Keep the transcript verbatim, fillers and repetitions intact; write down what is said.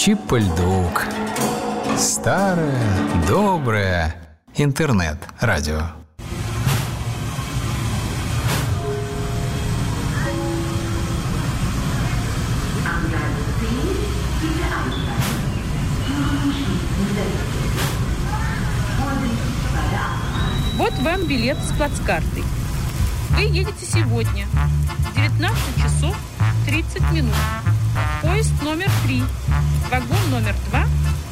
Чип-льдук. Старое, доброе интернет-радио. Вот вам билет с плацкартой. Вы едете сегодня в девятнадцать часов тридцать минут. Поезд номер три, вагон номер два